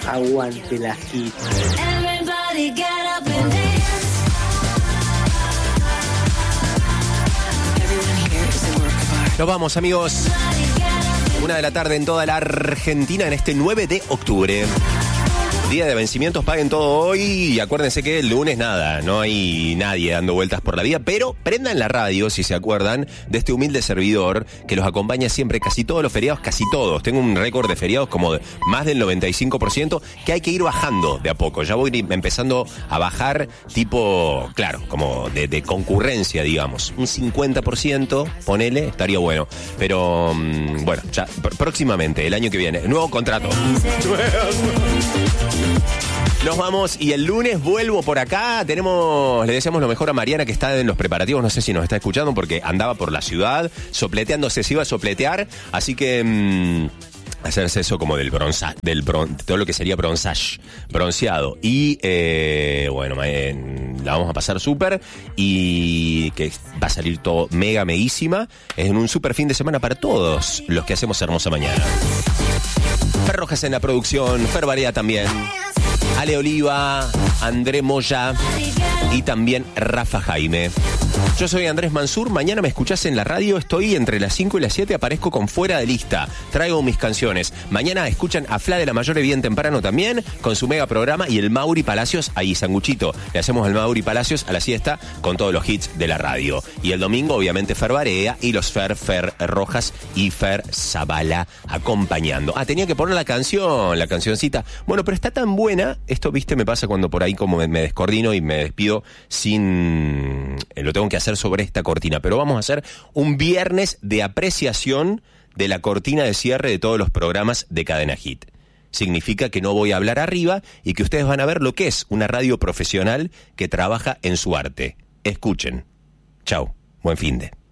Aguante la hit. Nos vamos, amigos. 1 de la tarde en toda la Argentina en este 9 de octubre. Día de vencimientos, paguen todo hoy y acuérdense que el lunes nada, no hay nadie dando vueltas por la vida, pero prendan la radio si se acuerdan de este humilde servidor que los acompaña siempre, casi todos los feriados, casi todos. Tengo un récord de feriados como de más del 95% que hay que ir bajando de a poco. Ya voy empezando a bajar tipo, claro, como de concurrencia, digamos. Un 50%, ponele, estaría bueno. Pero, bueno, ya próximamente, el año que viene, nuevo contrato. Nos vamos y el lunes vuelvo por acá. Le deseamos lo mejor a Mariana, que está en los preparativos. No sé si nos está escuchando porque andaba por la ciudad sopleteándose, se iba a sopletear. Así que hacerse eso como todo lo que sería bronceado. Y bueno, la vamos a pasar súper y que va a salir todo meguísima. Es un súper fin de semana para todos los que hacemos Hermosa Mañana. Fer Rojas en la producción, Fer Barea también, Ale Oliva, André Moya y también Rafa Jaime. Yo soy Andrés Mansur, mañana me escuchás en la radio, estoy entre las 5 y las 7, aparezco con Fuera de Lista, traigo mis canciones. Mañana escuchan a Fla de la Mayore bien temprano también, con su mega programa, y el Mauri Palacios, ahí sanguchito, le hacemos al Mauri Palacios a la siesta con todos los hits de la radio. Y el domingo obviamente Fer Barea y los Fer Rojas y Fer Zavala acompañando. Tenía que poner la cancioncita. Bueno, pero está tan buena, esto viste me pasa cuando por ahí como me descoordino y me despido sin... lo tengo que hacer sobre esta cortina, pero vamos a hacer un viernes de apreciación de la cortina de cierre de todos los programas de Cadena Hit. Significa que no voy a hablar arriba y que ustedes van a ver lo que es una radio profesional que trabaja en su arte. Escuchen. Chau. Buen finde.